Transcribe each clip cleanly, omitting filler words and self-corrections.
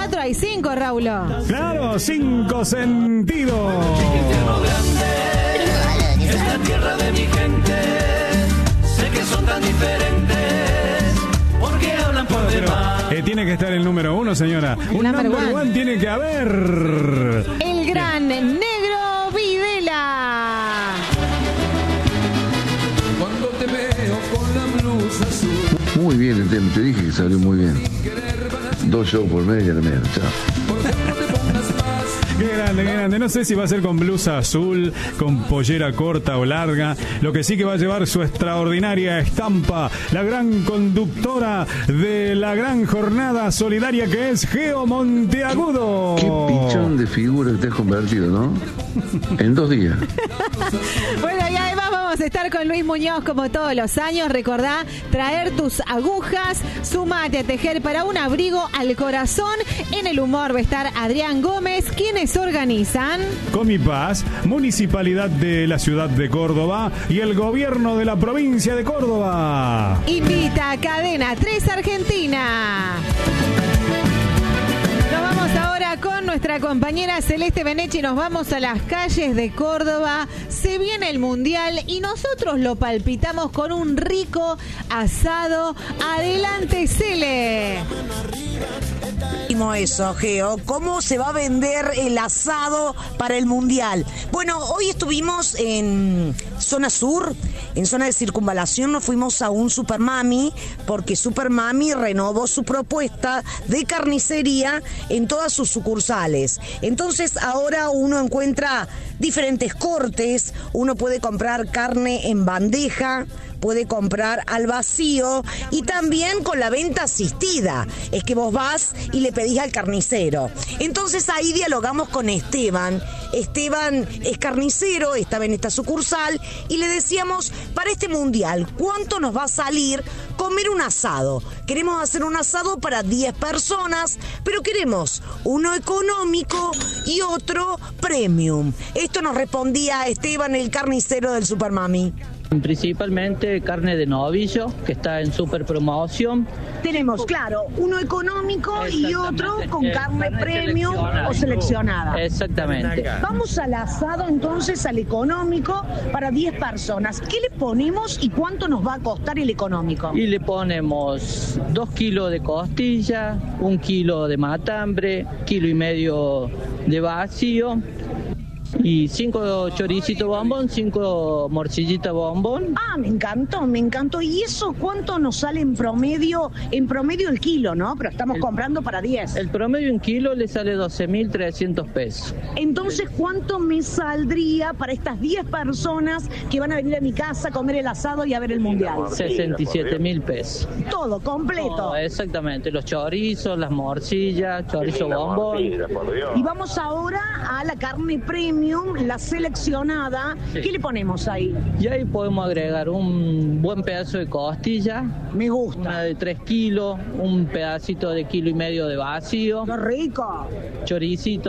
4 hay 5, Raulo. Claro, 5 sentidos. Es la tierra de mi gente. Sé que son tan diferentes. Porque hablan por demás. Tiene que estar el número 1, señora. Un number one tiene que haber. El gran Negro Videla. Cuando te veo con la blusa azul. Muy bien el tema, te dije que salió muy bien. 2 shows por media, chao. Qué grande, qué grande. No sé si va a ser con blusa azul, con pollera corta o larga. Lo que sí que va a llevar su extraordinaria estampa, la gran conductora de la gran jornada solidaria que es Geo Monteagudo. Qué pichón de figura que te has convertido, ¿no? En 2 días. Bueno, y además vamos a estar con Luis Muñoz como todos los años. Recordá traer tus agujas, sumate a tejer para un abrigo al corazón. En el humor va a estar Adrián Gómez, quienes organizan Comipaz, Municipalidad de la Ciudad de Córdoba y el Gobierno de la Provincia de Córdoba. Invita a Cadena 3 Argentina. Nos vamos ahora con nuestra compañera Celeste Benechi. Nos vamos a las calles de Córdoba. Se viene el Mundial y nosotros lo palpitamos con un rico asado. Adelante, Cele. Eso, Geo, ¿cómo se va a vender el asado para el Mundial? Bueno, hoy estuvimos en zona sur, en zona de circunvalación, nos fuimos a un Super Mami, porque Super Mami renovó su propuesta de carnicería en todas sus sucursales. Entonces ahora uno encuentra diferentes cortes, uno puede comprar carne en bandeja, puede comprar al vacío y también con la venta asistida. Es que vos vas y le pedís al carnicero. Entonces ahí dialogamos con Esteban. Esteban es carnicero, estaba en esta sucursal y le decíamos, para este mundial, ¿cuánto nos va a salir comer un asado? Queremos hacer un asado para 10 personas, pero queremos uno económico y otro premium. Esto nos respondía Esteban, el carnicero del Super Mami. Principalmente carne de novillo, que está en super promoción. Tenemos, claro, uno económico y otro con carne premium o seleccionada. Exactamente. Vamos al asado entonces, al económico, para 10 personas. ¿Qué le ponemos y cuánto nos va a costar el económico? Y le ponemos 2 kilos de costilla, 1 kilo de matambre, 1,5 kilos de vacío, y 5 choricitos bombón, 5 morcillitas bombón. Ah, me encantó. ¿Y eso cuánto nos sale en promedio? En promedio el kilo, ¿no? Pero estamos comprando para 10. El promedio en kilo le sale 12.300 pesos. Entonces, ¿cuánto me saldría para estas 10 personas que van a venir a mi casa a comer el asado y a ver el mundial? 67.000 pesos. Todo, completo. Todo, exactamente, los chorizos, las morcillas, chorizo bombón. Y vamos ahora a la carne premium, la seleccionada. Sí. ¿Qué le ponemos ahí? Y ahí podemos agregar un buen pedazo de costilla. Me gusta. Una de 3 kilos, un pedacito de 1,5 kilos de vacío. ¡Qué rico! Choricito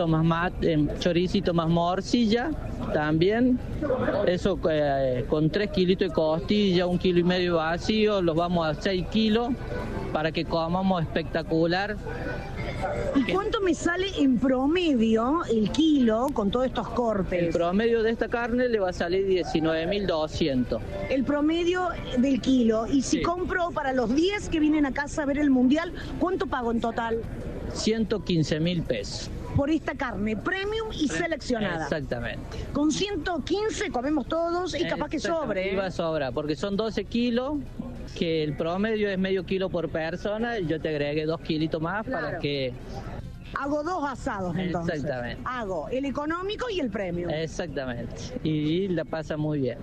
más morcilla también. Eso con 3 kilitos de costilla, 1,5 kilos de vacío, los vamos a 6 kilos para que comamos espectacular. ¿Y cuánto me sale en promedio el kilo con todos estos cortes? El promedio de esta carne le va a salir 19.200. El promedio del kilo. Y si compro para los 10 que vienen a casa a ver el mundial, ¿cuánto pago en total? 115.000 pesos. Por esta carne premium y seleccionada. Exactamente. Con 115 comemos todos y capaz que sobre. Y va a sobrar, porque son 12 kilos, que el promedio es medio kilo por persona, y yo te agregué 2 kilitos más, claro, para que... Hago 2 asados entonces. Exactamente. Hago el económico y el premium. Exactamente. Y la pasa muy bien.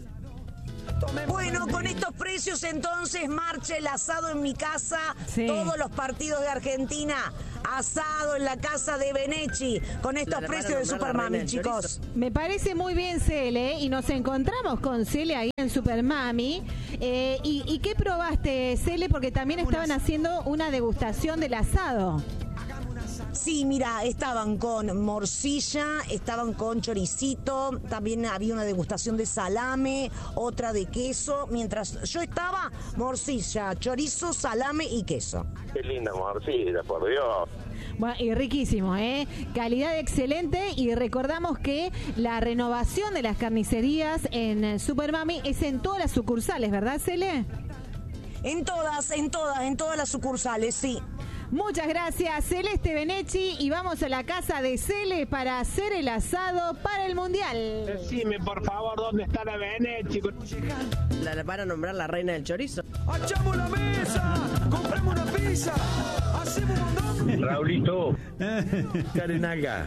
Bueno, con estos precios entonces marcha el asado en mi casa. Sí. Todos los partidos de Argentina, asado en la casa de Benechi. Con estos precios de Super Mami, chicos. Me parece muy bien, Cele, y nos encontramos con Cele ahí en Super Mami. ¿Y qué probaste, Cele? Porque también estaban haciendo una degustación del asado. Sí, mira, estaban con morcilla, estaban con choricito, también había una degustación de salame, otra de queso. Mientras yo estaba, morcilla, chorizo, salame y queso. Qué linda morcilla, por Dios. Bueno, y riquísimo, calidad excelente, y recordamos que la renovación de las carnicerías en Supermami es en todas las sucursales, ¿verdad, Cele? En todas las sucursales, sí. Muchas gracias, Celeste Benechi, y vamos a la casa de Cele para hacer el asado para el Mundial. Decime, por favor, ¿dónde está la Benechi? La van a nombrar la reina del chorizo. ¡Echamos la mesa! ¡Compramos una pizza! ¡Hacemos un don! Raulito, Carenaga.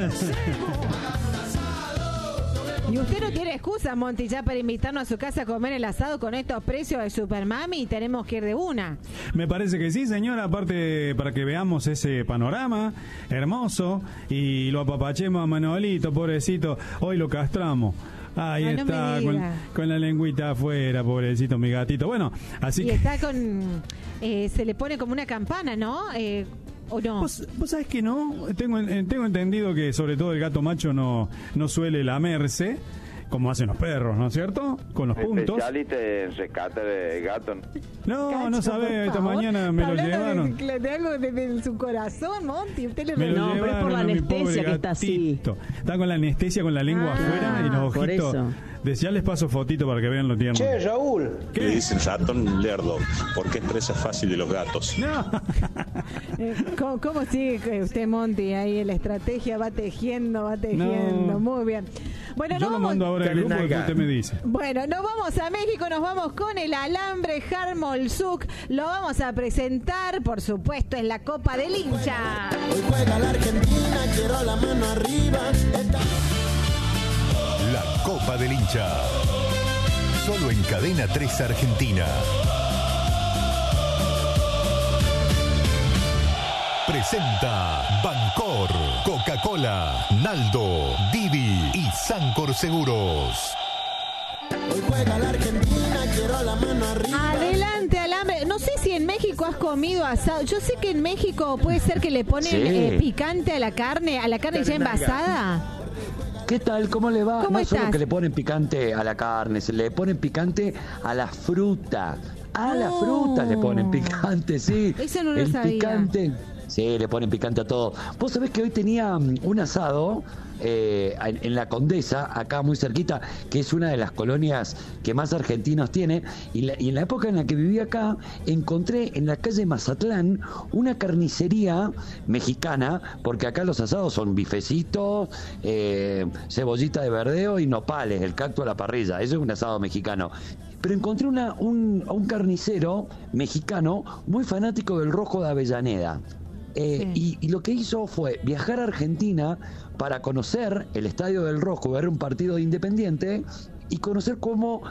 Y usted no tiene excusa, Monty, ya para invitarnos a su casa a comer el asado con estos precios de Supermami, y tenemos que ir de una. Me parece que sí, señora, aparte para que veamos ese panorama hermoso y lo apapachemos a Manolito, pobrecito, hoy lo castramos. Ahí está, con la lengüita afuera, pobrecito mi gatito. Bueno, así que... Y está con... se le pone como una campana, ¿no? ¿O no? ¿Vos sabés que no? Tengo entendido que sobre todo el gato macho no suele lamerse, como hacen los perros, ¿no es cierto? Con los puntos. Especialista en rescate de gato. No sabés, esta mañana me lo llevaron. De algo de su corazón, Monty. Usted le No, pero es por la anestesia que está así. Está con la anestesia, con la lengua afuera y los ojitos. Ya les paso fotito para que vean lo tierno. Che, Raúl. ¿Qué? Le dicen ratón lerdo, porque es presa fácil de los gatos. No. ¿Cómo sigue usted, Monty? Ahí la estrategia va tejiendo. No. Muy bien. Bueno, yo lo mando ahora al grupo que usted me dice. Bueno, nos vamos a México, nos vamos con el alambre Harmolzuk. Lo vamos a presentar, por supuesto, en la Copa del Hincha. Hoy juega la Argentina, quiero la mano arriba. La Copa del Hincha. Solo en Cadena 3 Argentina. Presenta Bancor, Coca-Cola, Naldo, Didi y Sancor Seguros. Hoy juega la Argentina, quiero la mano arriba. Adelante, alambre. No sé si en México has comido asado. Yo sé que en México puede ser que le ponen picante a la carne ya envasada. ¿Qué tal? ¿Cómo le va? ¿Cómo no estás? Solo que le ponen picante a la carne, se le ponen picante a la fruta. A la fruta le ponen picante, sí. Eso no lo El sabía. Picante. Sí, le ponen picante a todo. Vos sabés que hoy tenía un asado en la Condesa, acá muy cerquita, que es una de las colonias que más argentinos tiene, y en la época en la que viví acá, encontré en la calle Mazatlán una carnicería mexicana, porque acá los asados son bifecitos, cebollita de verdeo y nopales, el cacto a la parrilla. Eso es un asado mexicano. Pero encontré un carnicero mexicano muy fanático del rojo de Avellaneda. Y lo que hizo fue viajar a Argentina para conocer el Estadio del Rojo, ver un partido de Independiente y conocer cómo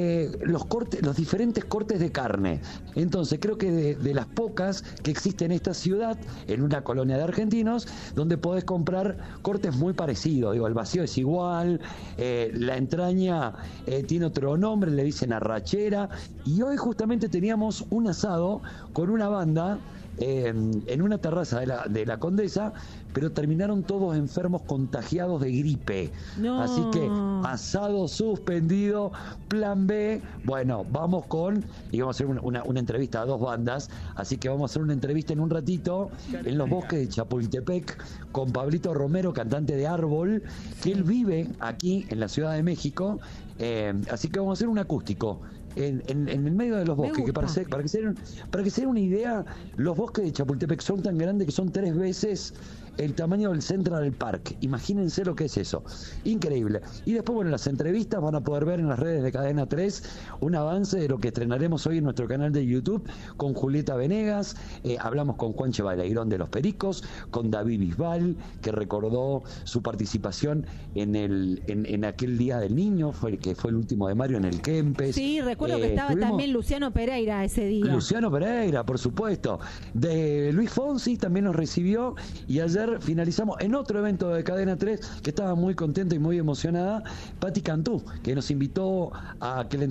los diferentes cortes de carne. Entonces creo que de las pocas que existen en esta ciudad, en una colonia de argentinos, donde podés comprar cortes muy parecidos. Digo, el vacío es igual, la entraña tiene otro nombre, le dicen arrachera, y hoy justamente teníamos un asado con una banda en una terraza de la Condesa, pero terminaron todos enfermos contagiados de gripe. No. Así que asado suspendido, plan B. Bueno, vamos a hacer una entrevista a dos bandas, así que vamos a hacer una entrevista en un ratito en los bosques de Chapultepec con Pablito Romero, cantante de Árbol, que él vive aquí en la Ciudad de México, así que vamos a hacer un acústico en el medio de los bosques, que para que se den una idea, los bosques de Chapultepec son tan grandes que son 3 veces el tamaño del Central Park. Imagínense lo que es eso. Increíble. Y después, bueno, las entrevistas van a poder ver en las redes de Cadena 3 un avance de lo que estrenaremos hoy en nuestro canal de YouTube con Julieta Venegas. Hablamos con Juanche Baleirón de Los Pericos, con David Bisbal, que recordó su participación en aquel Día del Niño, que fue el último de Mario en el Kempes. Sí, recuerdo que estaba también Luciano Pereira ese día. Luciano Pereira, por supuesto. De Luis Fonsi también nos recibió, y ayer finalizamos en otro evento de Cadena 3 que estaba muy contenta y muy emocionada, Patti Cantú, que nos invitó a que le